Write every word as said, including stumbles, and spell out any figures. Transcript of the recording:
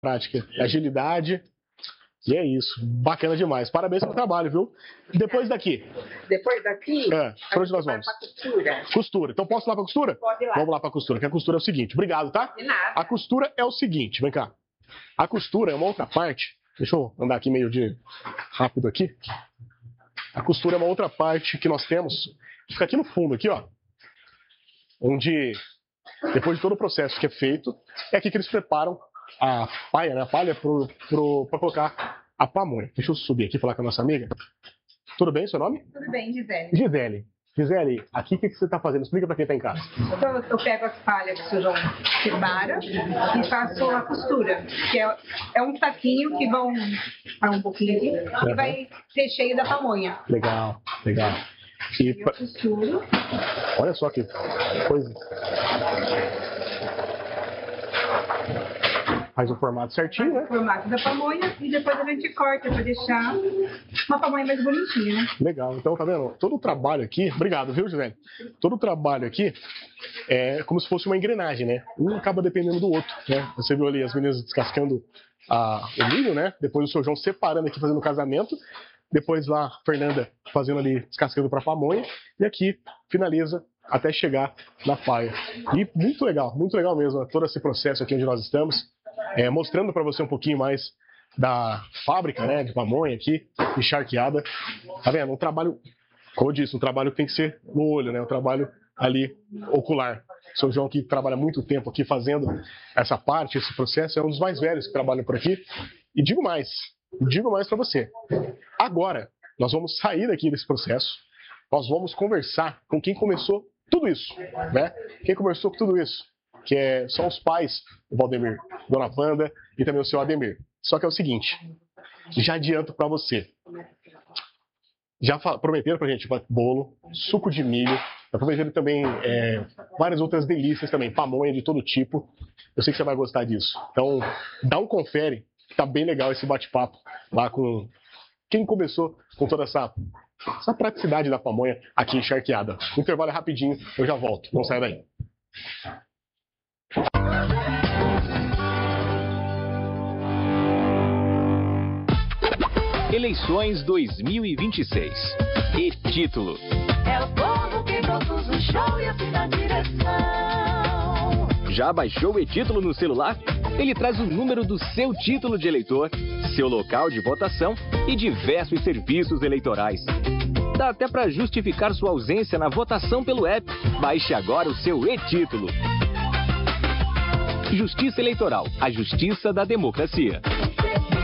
prática, agilidade. E é isso. Bacana demais. Parabéns pelo trabalho, viu? Depois daqui. Depois daqui, É, pra onde nós vamos? Pra costura. Costura. Então posso ir lá pra costura? Pode ir lá. Vamos lá pra costura, que a costura é o seguinte. Obrigado, tá? De nada. A costura é o seguinte, vem cá. A costura é uma outra parte. Deixa eu andar aqui meio de rápido aqui. A costura é uma outra parte que nós temos, que fica aqui no fundo, aqui, ó. Onde, depois de todo o processo que é feito, é aqui que eles preparam a palha, né? A palha pro, pro, pra colocar a pamonha. Deixa eu subir aqui e falar com a nossa amiga. Tudo bem, seu nome? Tudo bem, Gisele. Gisele. Gisele, aqui o que, que você está fazendo? Explica para quem está em casa. Então, eu pego as palhas que o seu João separa e faço a costura, que é, é um saquinho que vão para um pouquinho aqui, uhum. E vai ser cheio da pamonha. Legal, legal. E eu costuro. Olha só que coisa. Faz o formato certinho, né? O formato da pamonha e depois a gente corta para deixar uma pamonha mais bonitinha, né? Legal. Então, tá vendo? Todo o trabalho aqui... Obrigado, viu, Gisele? Todo o trabalho aqui é como se fosse uma engrenagem, né? Um acaba dependendo do outro, né? Você viu ali as meninas descascando a, o milho, né? Depois o seu João separando aqui, fazendo o casamento. Depois lá, a Fernanda fazendo ali, descascando para pamonha. E aqui, finaliza até chegar na paia. E muito legal, muito legal mesmo, todo esse processo aqui onde nós estamos. É, mostrando para você um pouquinho mais da fábrica, né, de pamonha aqui, encharqueada. Tá vendo? Um trabalho, como eu disse, um trabalho que tem que ser no olho, né? Um trabalho ali ocular. O seu João que trabalha muito tempo aqui fazendo essa parte, esse processo, é um dos mais velhos que trabalham por aqui. E digo mais, digo mais para você. Agora, nós vamos sair daqui desse processo, nós vamos conversar com quem começou tudo isso, né? Quem começou com tudo isso? Que é, são os pais do Valdemir, Dona Wanda e também o seu Ademir. Só que é o seguinte, já adianto para você, já prometeram pra gente bolo, suco de milho, já prometeram também é, várias outras delícias também, pamonha de todo tipo. Eu sei que você vai gostar disso. Então, dá um confere, que tá bem legal esse bate-papo lá com quem começou com toda essa, essa praticidade da pamonha aqui encharqueada. O intervalo é rapidinho, eu já volto. Não saia daí. Eleições dois mil e vinte e seis. E título. É o povo que produz o show e assim na direção. Já baixou o e-título no celular? Ele traz o número do seu título de eleitor, seu local de votação e diversos serviços eleitorais. Dá até para justificar sua ausência na votação pelo app. Baixe agora o seu e-título. Justiça Eleitoral, a justiça da democracia.